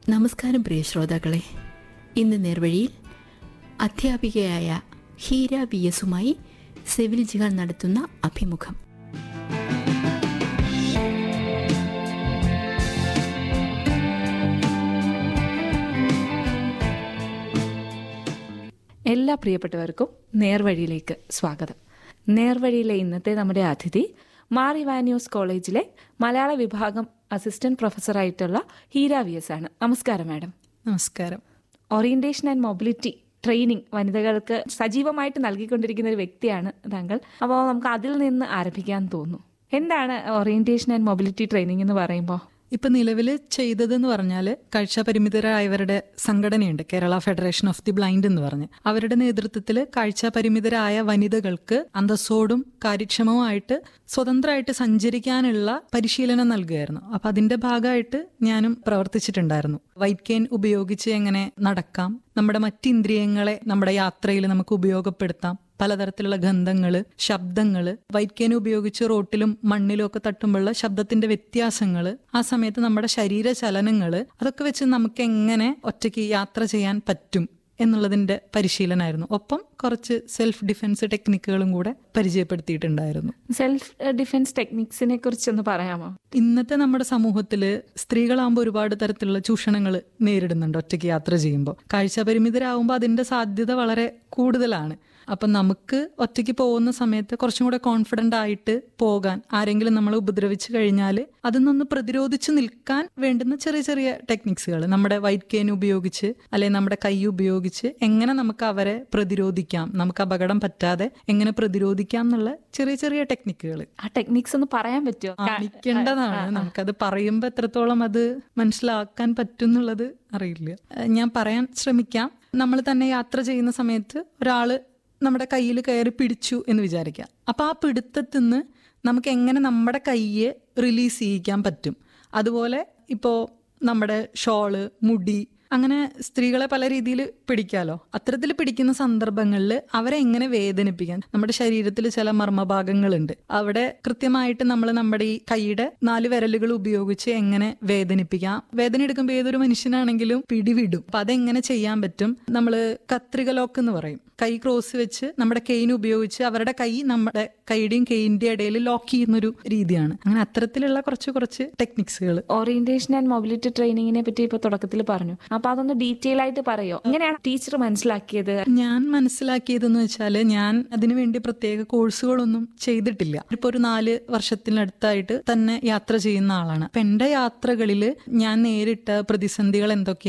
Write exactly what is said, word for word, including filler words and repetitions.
നമസ്കാരം പ്രിയ ശ്രോതാക്കളെ. ഇന്ന് നേർവഴിയിൽ അധ്യാപികയായ ഹീര വി എസുമായി സെവിൽ ജിഹാൻ നടത്തുന്ന അഭിമുഖം. എല്ലാ പ്രിയപ്പെട്ടവർക്കും നേർവഴിയിലേക്ക് സ്വാഗതം. നേർവഴിയിലെ ഇന്നത്തെ നമ്മുടെ അതിഥി മാർ ഇവാനിയോസ് കോളേജിലെ മലയാള വിഭാഗം അസിസ്റ്റന്റ് പ്രൊഫസറായിട്ടുള്ള ഹീര വി എസ് ആണ്. നമസ്കാരം മാഡം. നമസ്കാരം. ഓറിയന്റേഷൻ ആൻഡ് മൊബിലിറ്റി ട്രെയിനിങ് വനിതകൾക്ക് സജീവമായിട്ട് നൽകിക്കൊണ്ടിരിക്കുന്ന ഒരു വ്യക്തിയാണ് താങ്കൾ. അപ്പോൾ നമുക്ക് അതിൽ നിന്ന് ആരംഭിക്കാൻ തോന്നുന്നു. എന്താണ് ഓറിയന്റേഷൻ ആൻഡ് മൊബിലിറ്റി ട്രെയിനിങ് എന്ന് പറയുമ്പോൾ? ഇപ്പൊ നിലവിൽ ചെയ്തതെന്ന് പറഞ്ഞാൽ കാഴ്ചാപരിമിതരായവരുടെ സംഘടനയുണ്ട്, Kerala federation of the blind എന്ന് പറഞ്ഞ്. അവരുടെ നേതൃത്വത്തിൽ കാഴ്ചാപരിമിതരായ വനിതകൾക്ക് അന്തസ്സോടും കാര്യക്ഷമവുമായിട്ട് സ്വതന്ത്രമായിട്ട് സഞ്ചരിക്കാനുള്ള പരിശീലനം നൽകുകയായിരുന്നു. അപ്പൊ അതിന്റെ ഭാഗമായിട്ട് ഞാനും പ്രവർത്തിച്ചിട്ടുണ്ടായിരുന്നു. വൈറ്റ് കെയിൻ ഉപയോഗിച്ച് എങ്ങനെ നടക്കാം, നമ്മുടെ മറ്റിന്ദ്രിയങ്ങളെ നമ്മുടെ യാത്രയിൽ നമുക്ക് ഉപയോഗപ്പെടുത്താം, പലതരത്തിലുള്ള ഗന്ധങ്ങള്, ശബ്ദങ്ങള്, വൈറ്റ് കെയിൻ ഉപയോഗിച്ച് റോട്ടിലും മണ്ണിലും ഒക്കെ തട്ടുമ്പോഴുള്ള ശബ്ദത്തിന്റെ വ്യത്യാസങ്ങള്, ആ സമയത്ത് നമ്മുടെ ശരീര ചലനങ്ങള്, അതൊക്കെ വെച്ച് നമുക്ക് എങ്ങനെ ഒറ്റയ്ക്ക് യാത്ര ചെയ്യാൻ പറ്റും എന്നുള്ളതിന്റെ പരിശീലനമായിരുന്നു. ഒപ്പം കുറച്ച് സെൽഫ് ഡിഫൻസ് ടെക്നിക്കുകളും കൂടെ പരിചയപ്പെടുത്തിയിട്ടുണ്ടായിരുന്നു. സെൽഫ് ഡിഫൻസ് ടെക്നിക്സിനെ കുറിച്ചൊന്ന് പറയാമോ? ഇന്നത്തെ നമ്മുടെ സമൂഹത്തില് സ്ത്രീകളാകുമ്പോൾ ഒരുപാട് തരത്തിലുള്ള ചൂഷണങ്ങൾ നേരിടുന്നുണ്ട് ഒറ്റയ്ക്ക് യാത്ര ചെയ്യുമ്പോൾ. കാഴ്ചാപരിമിതരാകുമ്പോൾ അതിന്റെ സാധ്യത വളരെ കൂടുതലാണ്. അപ്പം നമുക്ക് ഒറ്റയ്ക്ക് പോകുന്ന സമയത്ത് കുറച്ചും കൂടെ കോൺഫിഡൻ്റ് ആയിട്ട് പോകാൻ, ആരെങ്കിലും നമ്മളെ ഉപദ്രവിച്ചു കഴിഞ്ഞാൽ അതിൽ നിന്ന് പ്രതിരോധിച്ച് നിൽക്കാൻ വേണ്ടുന്ന ചെറിയ ചെറിയ ടെക്നിക്സുകൾ നമ്മുടെ വൈറ്റ് കെയിൻ ഉപയോഗിച്ച് അല്ലെങ്കിൽ നമ്മുടെ കൈ ഉപയോഗിച്ച് എങ്ങനെ നമുക്ക് അവരെ പ്രതിരോധിക്കാം, നമുക്ക് അപകടം പറ്റാതെ എങ്ങനെ പ്രതിരോധിക്കാം എന്നുള്ള ചെറിയ ചെറിയ ടെക്നിക്കുകൾ. ആ ടെക്നിക്സ് ഒന്ന് പറയാൻ പറ്റുമോ? കാണിക്കേണ്ടതാണ്. നമുക്കത് പറയുമ്പോൾ എത്രത്തോളം അത് മനസ്സിലാക്കാൻ പറ്റും എന്നുള്ളത് അറിയില്ല. ഞാൻ പറയാൻ ശ്രമിക്കാം. നമ്മൾ തന്നെ യാത്ര ചെയ്യുന്ന സമയത്ത് ഒരാള് നമ്മുടെ കയ്യിൽ കയറി പിടിച്ചു എന്ന് വിചാരിക്കാം. അപ്പൊ ആ പിടുത്തത്തിൽ നിന്ന് നമുക്ക് എങ്ങനെ നമ്മുടെ കയ്യെ റിലീസ് ചെയ്യിക്കാൻ പറ്റും. അതുപോലെ ഇപ്പോൾ നമ്മുടെ ഷോള്, മുടി, അങ്ങനെ സ്ത്രീകളെ പല രീതിയിൽ പിടിക്കാലോ. അത്തരത്തിൽ പിടിക്കുന്ന സന്ദർഭങ്ങളിൽ അവരെ എങ്ങനെ വേദനിപ്പിക്കാൻ, നമ്മുടെ ശരീരത്തിൽ ചില മർമ്മഭാഗങ്ങളുണ്ട്, അവിടെ കൃത്യമായിട്ട് നമ്മൾ നമ്മുടെ ഈ കൈയുടെ നാല് വിരലുകൾ ഉപയോഗിച്ച് എങ്ങനെ വേദനിപ്പിക്കാം. വേദന എടുക്കുമ്പോൾ ഏതൊരു മനുഷ്യനാണെങ്കിലും പിടിവിടും. അപ്പൊ അതെങ്ങനെ ചെയ്യാൻ പറ്റും? നമ്മള് കത്രിക ലോക്ക് എന്ന് പറയും. കൈ ക്രോസ് വെച്ച് നമ്മുടെ കെയിൻ ഉപയോഗിച്ച് അവരുടെ കൈ നമ്മുടെ കൈയുടെയും കെയിന്റെ ഇടയിൽ ലോക്ക് ചെയ്യുന്നൊരു രീതിയാണ്. അങ്ങനെ അത്തരത്തിലുള്ള കുറച്ച് കുറച്ച് ടെക്നിക്സുകൾ. ഓറിയന്റേഷൻ ആൻഡ് മൊബിലിറ്റി ട്രെയിനിങ്ങിനെ പറ്റി ഇപ്പൊ തുടക്കത്തിൽ പറഞ്ഞു. അപ്പൊ അതൊന്ന് ഡീറ്റെയിൽ ആയിട്ട് പറയോ? എങ്ങനെയാണ് ടീച്ചർ മനസ്സിലാക്കിയത്? ഞാൻ മനസ്സിലാക്കിയതെന്ന് വെച്ചാല്, ഞാൻ അതിനുവേണ്ടി പ്രത്യേക കോഴ്സുകളൊന്നും ചെയ്തിട്ടില്ല. ഇപ്പൊ ഒരു നാല് വർഷത്തിനടുത്തായിട്ട് തന്നെ യാത്ര ചെയ്യുന്ന ആളാണ്. അപ്പൊ എന്റെ യാത്രകളില് ഞാൻ നേരിട്ട പ്രതിസന്ധികൾ എന്തൊക്കെയാണ്,